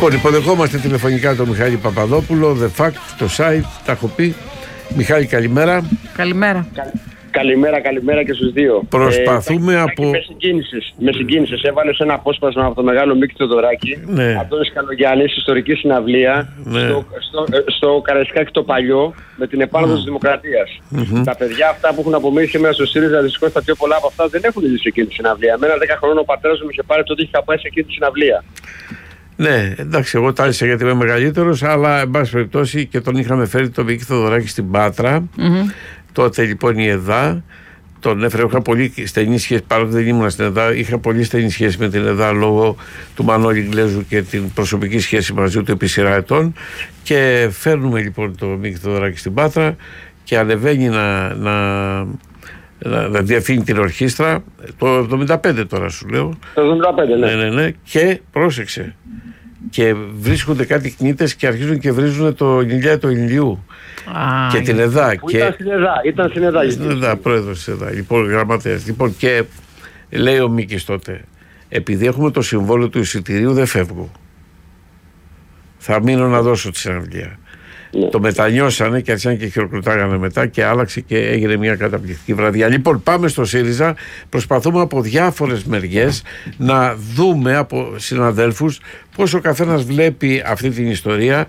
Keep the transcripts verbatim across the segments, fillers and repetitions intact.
Λοιπόν, υποδεχόμαστε τηλεφωνικά τον Μιχάλη Παπαδόπουλο, The Fact, το site, τα έχω πει. Μιχάλη, καλημέρα. Καλημέρα. Καλημέρα, καλημέρα και στους δύο. Προσπαθούμε ε, από... Με συγκίνησες, με συγκίνησες. Έβαλες ένα απόσπασμα από το μεγάλο Μίκη Θεοδωράκη, ναι. από τον Σκαλογιάννη, ιστορική συναυλία, ναι. στο, στο, στο Καραϊσκάκι το παλιό, με την επάνωδο mm. της Δημοκρατίας. Mm-hmm. Τα παιδιά αυτά που έχουν απομείνει σήμερα στο ΣΥΡΙΖΑ, δυστυχώς τα πιο πολλά από αυτά δεν έχουν ζήσει εκείνη τη συναυλία. Εμένα δέκα χρονών ο πατέρας μου είχε πάρει τότε είχα πάει σε εκείνη τη συναυλία. Ναι, εντάξει, εγώ τάλισα γιατί είμαι μεγαλύτερος, αλλά εν πάση περιπτώσει και τον είχαμε φέρει τον Μίκη Θεοδωράκη στην Πάτρα. Mm-hmm. Τότε λοιπόν η ΕΔΑ τον έφερε. Είχα πολύ στενή σχέση, παρότι δεν ήμουν στην ΕΔΑ, είχα πολύ στενή σχέση με την ΕΔΑ λόγω του Μανώλη Γκλέζου και την προσωπική σχέση μαζί του επί σειρά ετών. Και φέρνουμε λοιπόν τον Μίκη Θεοδωράκη στην Πάτρα και ανεβαίνει να, να, να, να διευθύνει την ορχήστρα. Το εβδομήντα πέντε τώρα σου λέω. Το εβδομήντα πέντε, ναι. Ναι, ναι, ναι. Και πρόσεξε. Και βρίσκονται κάτι κνήτες και αρχίζουν και βρίζουν το Ηλιά του Ηλιού. Ah, και την ΕΔΑ. Και... Ήταν στην ΕΔΑ, ήταν στην ΕΔΑ. Στην ΕΔΑ, πρόεδρος της ΕΔΑ. Λοιπόν, γραμματέας. Λοιπόν, και λέει ο Μίκης τότε, επειδή έχουμε το συμβόλαιο του εισιτηρίου, δεν φεύγω. Θα μείνω να δώσω τη συναυλία. Ναι. Το μετανιώσανε και άρχισαν και χειροκροτάγανε μετά και άλλαξε και έγινε μια καταπληκτική βραδιά. Λοιπόν, πάμε στο ΣΥΡΙΖΑ. Προσπαθούμε από διάφορες μεριές να δούμε από συναδέλφους πώς ο καθένας βλέπει αυτή την ιστορία,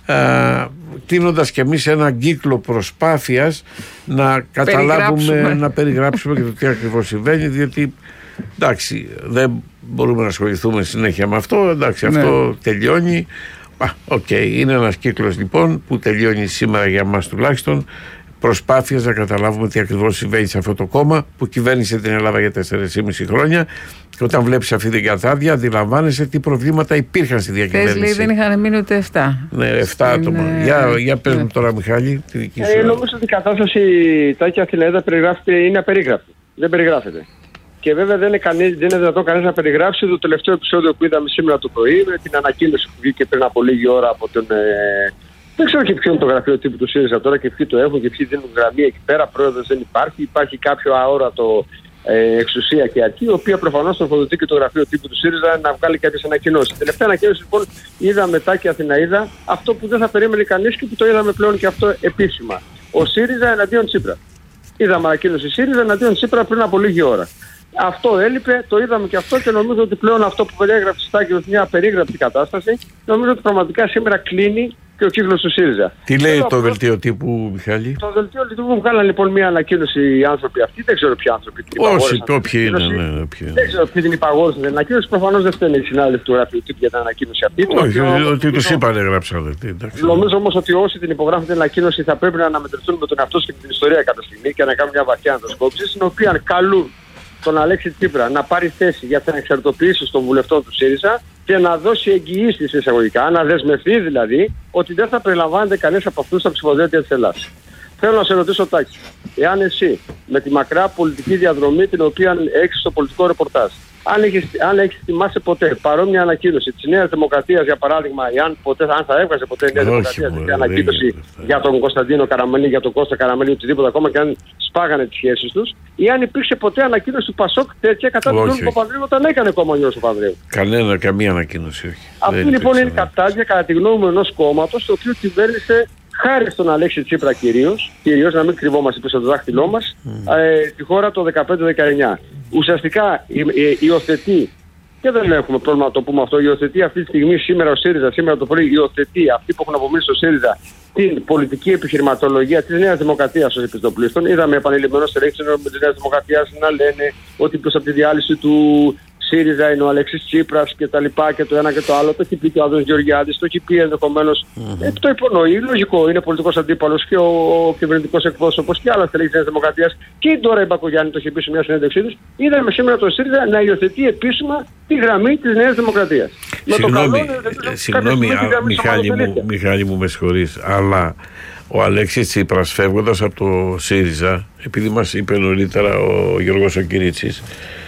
κλείνοντας και εμείς έναν κύκλο προσπάθειας να καταλάβουμε, να περιγράψουμε και το τι ακριβώς συμβαίνει, διότι εντάξει, δεν μπορούμε να ασχοληθούμε συνέχεια με αυτό. Εντάξει, ναι. Αυτό τελειώνει. Οκ, okay. Είναι ένας κύκλος λοιπόν που τελειώνει σήμερα για μας τουλάχιστον, προσπάθειας να καταλάβουμε τι ακριβώς συμβαίνει σε αυτό το κόμμα που κυβέρνησε την Ελλάδα για τέσσερα και μισό χρόνια, και όταν βλέπεις αυτή την κατάδια αντιλαμβάνεσαι τι προβλήματα υπήρχαν στη διακυβέρνηση. Θες, λέει, δεν είχαν μείνει ούτε εφτά. Ναι, εφτά άτομα. Είναι... Για, για πες ναι. μου τώρα, Μιχάλη, τη δική σου. Ε, νομίζω ότι η κατάσταση Τάκη Αθηναίδα περιγράφεται, είναι απερίγραπτη. Δεν περιγράφεται. Και βέβαια δεν είναι, κανείς, δεν είναι δυνατόν κανείς να περιγράψει το τελευταίο επεισόδιο που είδαμε σήμερα το πρωί, με την ανακοίνωση που βγήκε πριν από λίγη ώρα από τον. Ε, δεν ξέρω και ποιο είναι το γραφείο τύπου του ΣΥΡΙΖΑ τώρα και ποιοι το έχουν και ποιοι δίνουν γραμμή εκεί πέρα. Πρόεδρος δεν υπάρχει. Υπάρχει κάποιο αόρατο ε, εξουσία και αρχή, η οποία προφανώς τροφοδοτεί και το γραφείο τύπου του ΣΥΡΙΖΑ να βγάλει κάποιες ανακοινώσεις. Τελευταία ανακοίνωση λοιπόν είδαμε μετά και Αθηναίδα αυτό που δεν θα περίμενε κανείς και που το είδαμε πλέον και αυτό επίσημα. Ο ΣΥΡΙΖΑ εναντίον Τσίπρα. Είδαμε ανακοίνωση ΣΥΡΙΖΑ εναντίον Τσίπρα πριν από λίγη ώρα. Αυτό έλειπε, το είδαμε και αυτό και νομίζω ότι πλέον αυτό που περιέγραψε Στάκη ως μια απερίγραπτη κατάσταση, νομίζω ότι πραγματικά σήμερα κλείνει και ο κύκλος του ΣΥΡΙΖΑ. Τι λέει το αυτό... δελτίο τύπου, Μιχάλη? Το δελτίο τύπου μου βγάλαν λοιπόν μια ανακοίνωση οι άνθρωποι αυτοί, δεν ξέρω ποιοι άνθρωποι την υπαγόρευσαν. Όχι, ποιοι είναι, ναι, ναι, ποιοι. Δεν ξέρω ποιοι την υπαγόρευσαν την ανακοίνωση, προφανώς δεν φταίνε οι συνάδελφοι του γραφείου τύπου για την ανακοίνωση αυτή. Όχι, ότι τους είπανε γράψανε. Νομίζω όμως ότι όσοι την υπογράφουν την ανακοίνωση θα πρέπει να αναμετρηθούν με τον εαυτό και την ιστορία κατά στιγμή και να κάνουν μια βαθιά ανασκόπηση, στην οποία καλούν τον Αλέξη Τσίπρα να πάρει θέση για την εξαρτητοποίηση των βουλευτών του ΣΥΡΙΖΑ και να δώσει εγγυήσεις εισαγωγικά, να δεσμευτεί δηλαδή ότι δεν θα περιλαμβάνεται κανείς από αυτούς στα ψηφοδέλτια της Ελλάδας. Θέλω να σε ρωτήσω, Τάκη, εάν εσύ με τη μακρά πολιτική διαδρομή την οποία έχεις στο πολιτικό ρεπορτάζ, αν έχεις, αν έχεις θυμάσαι ποτέ παρόμοια ανακοίνωση της Νέας Δημοκρατίας, για παράδειγμα, αν, ποτέ, αν θα έβγαζε ποτέ η Νέα Δημοκρατία μια ανακοίνωση για τον Κωνσταντίνο Καραμανλή, για τον Κώστα Καραμανλή, οτιδήποτε ακόμα και αν σπάγανε τις σχέσεις τους, ή αν υπήρξε ποτέ ανακοίνωση του Πασόκ τέτοια κατά του Γιώργου Παπανδρέου όταν έκανε κόμμα ο Γιώργος Παπανδρέου. Κανένα, καμία ανακοίνωση, όχι. Αυτή λοιπόν είναι η κατάδια κατά τη γνώμη μου ενός κόμματος το οποίο κυβέρνησε χάρη στον Αλέξη Τσίπρα κυρίως, κυρίως να μην κρυβόμαστε πίσω από το δάχτυλό μας, mm. ε, τη χώρα το δεκαπέντε δεκαεννιά. Ουσιαστικά υ, υ, υιοθετεί, και δεν έχουμε πρόβλημα να το πούμε αυτό, υιοθετεί αυτή τη στιγμή σήμερα ο ΣΥΡΙΖΑ, σήμερα το πρωί υιοθετεί αυτοί που έχουν απομείνει στο ΣΥΡΙΖΑ την πολιτική επιχειρηματολογία της Νέας Δημοκρατίας ως επιστοπλίστων. Είδαμε επανειλημμένως ελέγξεις με τη Νέα Δημοκρατία να λένε ότι προς από τη διάλυση του ΣΥΡΙΖΑ είναι ο Αλέξης Τσίπρας και τα λοιπά και το ένα και το άλλο. Το έχει πει και ο Άδωνης Γεωργιάδης, το έχει πει ενδεχομένως. Mm-hmm. Ε, το υπονοεί, λογικό, είναι πολιτικός αντίπαλος και ο, ο κυβερνητικός εκπρόσωπος και άλλα στελέχη της Δημοκρατίας. Και η Ντόρα Μπακογιάννη το έχει πει σε μια συνέντευξή της. Είδαμε σήμερα το ΣΥΡΙΖΑ να υιοθετεί επίσημα τη γραμμή της Νέας Δημοκρατίας. Συγγνώμη, συγγνώμη Μιχάλη, μου, Μιχάλη μου, με συγχωρείς, αλλά ο Αλέξης Τσίπρας φεύγοντας από το ΣΥΡΙΖΑ, επειδή μας είπε νωρίτερα ο Γιώργος ο Κυρίτσης,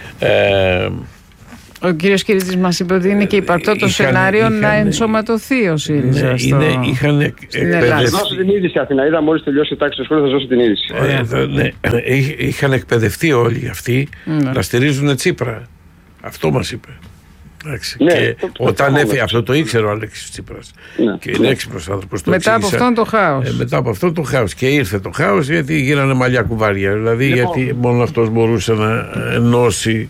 ε, ο κύριος Κυρίτσης μας είπε ότι είναι και υπαρκτό το σενάριο είχαν, να ενσωματωθεί ο ΣΥΡΙΖΑ. Ναι, στο... είναι, είχαν εκπαιδευτεί. Θα δώσω την είδηση, Αθηναίδα, μόλις τελειώσει η τάξη στο σχολείο θα δώσω την είδηση. Ε, ναι, είχαν εκπαιδευτεί όλοι αυτοί ναι. να στηρίζουν Τσίπρα. Αυτό μας είπε. Ναι, και το, το, όταν το έφυγε, αυτό το ήξερε ο Αλέξης Τσίπρας. Ναι. Και είναι έξυπνος άνθρωπος. Μετά από αυτόν το χάος. Ε, μετά από αυτό το χάος. Και ήρθε το χάος γιατί γίνανε μαλλιά κουβάρια. Δηλαδή Λοιπόν. γιατί μόνο αυτός μπορούσε να ενώσει.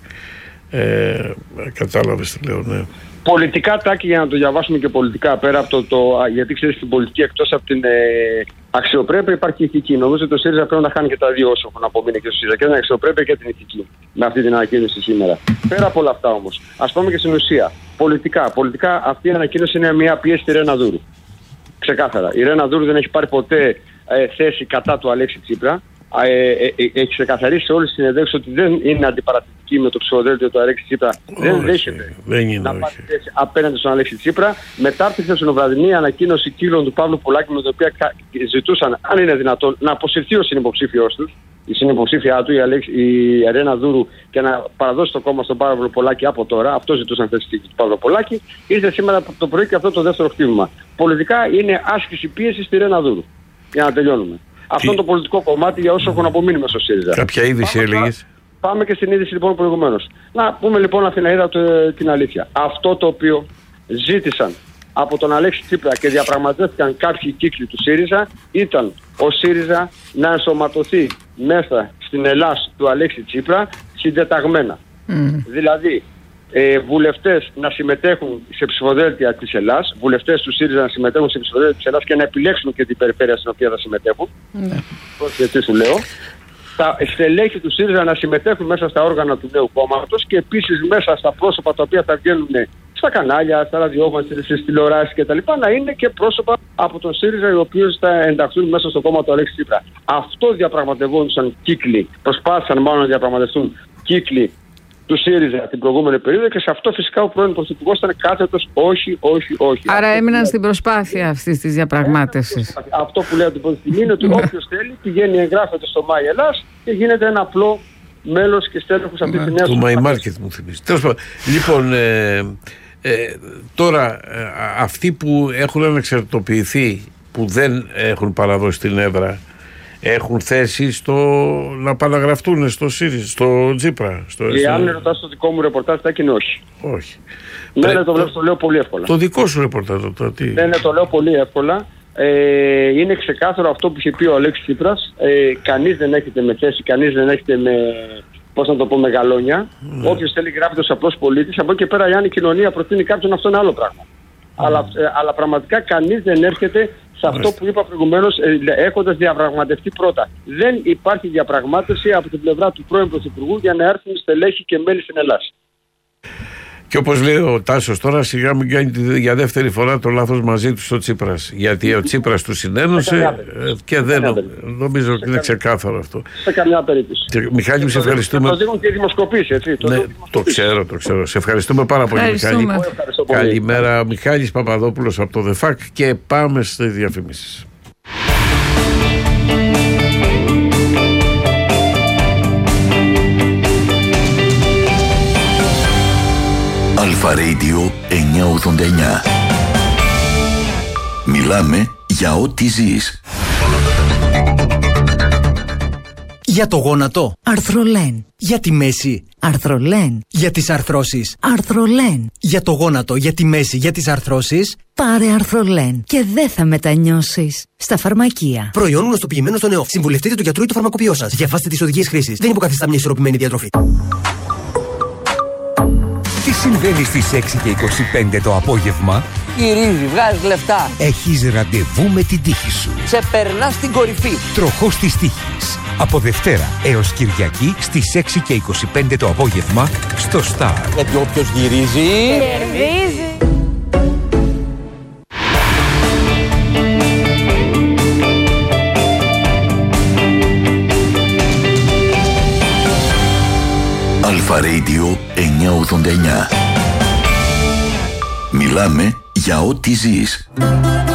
Ε, κατάλαβες τι λέω, ναι. Πολιτικά, Τάκη, για να το διαβάσουμε και πολιτικά, πέρα από το, το γιατί ξέρεις την πολιτική, εκτός από την ε, αξιοπρέπεια υπάρχει ηθική. Νομίζω ότι ο ΣΥΡΙΖΑ πρέπει να χάνει και τα δύο όσο έχουν απομείνει και στο ΣΥΡΙΖΑ, και την αξιοπρέπεια και την ηθική, με αυτή την ανακοίνωση σήμερα. Πέρα από όλα αυτά όμως, ας πούμε και στην ουσία, πολιτικά, πολιτικά αυτή η ανακοίνωση είναι μια πίεση στη Ρένα Δούρου. Ξεκάθαρα. Η Ρένα Δούρου δεν έχει πάρει ποτέ ε, θέση κατά του Αλέξη Τσίπρα. Ε, ε, ε, έχει ξεκαθαρίσει σε όλες τις συνεδέξεις ότι δεν είναι αντιπαρατητική με το ψηφοδέλτιο του Αλέξη Τσίπρα. Όχι, δεν δέχεται δεν είναι, να πάρει θέση απέναντι στον Αλέξη Τσίπρα. Μετά από τη χθεσινοβραδινή ανακοίνωση κύλων του Παύλου Πολάκη, με την οποία ζητούσαν, αν είναι δυνατόν, να αποσυρθεί ο συνυποψήφιός τους, η συνυποψήφια του, η, Αλέξη, η Ρένα Δούρου, και να παραδώσει το κόμμα στον Παύλο Πολάκη από τώρα. Αυτό ζητούσαν χθες του Παύλου Πολάκη. Ήρθε σήμερα το πρωί και αυτό το δεύτερο χτύπημα. Πολιτικά είναι άσκηση πίεση στη Ρένα Δούρου. Για να τελειώνουμε. Αυτό είναι το πολιτικό κομμάτι για όσο έχουν απομείνει μέσα στο ΣΥΡΙΖΑ. Κάποια είδηση έλεγες. Πάμε και στην είδηση λοιπόν προηγουμένως. Να πούμε λοιπόν, Αθηναίδα, την αλήθεια. Αυτό το οποίο ζήτησαν από τον Αλέξη Τσίπρα και διαπραγματεύτηκαν κάποιοι κύκλοι του ΣΥΡΙΖΑ ήταν ο ΣΥΡΙΖΑ να ενσωματωθεί μέσα στην Ελλάς του Αλέξη Τσίπρα συντεταγμένα. Mm. Δηλαδή, ε, βουλευτές να συμμετέχουν σε ψηφοδέλτια της Ελλάς, βουλευτές του ΣΥΡΙΖΑ να συμμετέχουν σε ψηφοδέλτια της Ελλάς και να επιλέξουν και την περιφέρεια στην οποία θα συμμετέχουν. Ναι. Έτσι σου λέω. Τα στελέχη του ΣΥΡΙΖΑ να συμμετέχουν μέσα στα όργανα του νέου κόμματος και επίσης μέσα στα πρόσωπα τα οποία θα βγαίνουν στα κανάλια, στα ραδιόφωνα, στις τηλεοράσεις κτλ. Να είναι και πρόσωπα από τον ΣΥΡΙΖΑ οι οποίοι θα ενταχθούν μέσα στο κόμμα του Αλέξη Τσίπρα. Αυτό διαπραγματευόντουσαν κύκλοι, προσπάθησαν μάλλον να διαπραγματευτούν κύκλοι του ΣΥΡΙΖΑ την προηγούμενη περίοδο και σε αυτό φυσικά ο πρώην Πρωθυπουργός ήταν κάθετος όχι, όχι, όχι. Άρα αυτό έμειναν που... στην προσπάθεια αυτής της διαπραγμάτευσης. Αυτό που λέω την πρώτη στιγμή είναι ότι όποιος θέλει πηγαίνει, εγγράφεται στο Μάι Ελλάς και γίνεται ένα απλό μέλος και στέλεχος αυτή τη νέα. Του My Market μου θυμίζει. Τέλος πάντων. Λοιπόν, ε, ε, τώρα ε, αυτοί που έχουν ανεξαρτητοποιηθεί, που δεν έχουν παραδώσει την έδρα, έχουν θέση στο να παραγραφτούν στο ΣΥΡΙΖΑ, στο Τσίπρα. Στο... Εάν ρωτάς το δικό μου ρεπορτάζ, θα είναι όχι. Όχι. Ναι, Πρέ... ναι, το, το λέω πολύ εύκολα. Το δικό σου ρεπορτάζ, το τι. Ναι, ναι, το λέω πολύ εύκολα. Ε, είναι ξεκάθαρο αυτό που είχε πει ο Αλέξης Τσίπρας. Ε, κανείς δεν έχετε με θέση, κανείς δεν έχετε με, πώς να το πω, με γαλόνια. Mm. Όποιος θέλει γράφει ως απλός πολίτης. Από εκεί και πέρα, αν η κοινωνία προτείνει κάποιον, αυτό είναι άλλο πράγμα. Mm. Αλλά, ε, αλλά πραγματικά κανείς δεν έρχεται σε αυτό που είπα προηγουμένως, ε, έχοντας διαπραγματευτεί πρώτα. Δεν υπάρχει διαπραγμάτευση από την πλευρά του πρώην Πρωθυπουργού για να έρθουν στελέχη και μέλη στην Ελλάδα. Και όπως λέει ο Τάσος τώρα, σιγά μην κάνει για δεύτερη φορά το λάθος μαζί του στο Τσίπρας. Γιατί ο Τσίπρας του συνένωσε και δεν νομίζω ότι είναι ξεκάθαρο αυτό. Σε καμιά περίπτωση. Και, Μιχάλη, σε ευχαριστούμε. Το δίνουν και οι δημοσκοπήσεις, έτσι. Το, ναι, το ξέρω, το ξέρω. Σε ευχαριστούμε πάρα πολύ, Μιχάλη. Καλημέρα, Μιχάλης Παπαδόπουλος από το ΔΕΦΑΚ και πάμε στις διαφημίσεις. Αλφα Radio εννιακόσια ογδόντα εννιά. Μιλάμε για ό,τι ζεις. Για το γόνατο. Αρθρολέν. Για τη μέση. Αρθρολέν. Για τις αρθρώσεις. Αρθρολέν. Για το γόνατο, για τη μέση, για τις αρθρώσεις. Πάρε Αρθρολέν και δεν θα μετανιώσεις. Στα φαρμακεία. Προϊόν γνωστοποιημένο στον ΕΟΦ. Συμβουλευτείτε του γιατρού ή του φαρμακοποιό σας. Διαβάστε τις οδηγίες χρήσης. Δεν υποκαθιστά μια ισορροπημένη διατροφή. Τι συμβαίνει στις έξι και είκοσι πέντε το απόγευμα? Γυρίζει, βγάζεις λεφτά. Έχεις ραντεβού με την τύχη σου. Σε περνά στην κορυφή. Τροχός της τύχης. Από Δευτέρα έως Κυριακή στις έξι και είκοσι πέντε το απόγευμα στο Star. Γιατί όποιος γυρίζει... κερδίζει. Αλφα Radio εννιακόσια ογδόντα εννιά. Μιλάμε για ό,τι ζεις.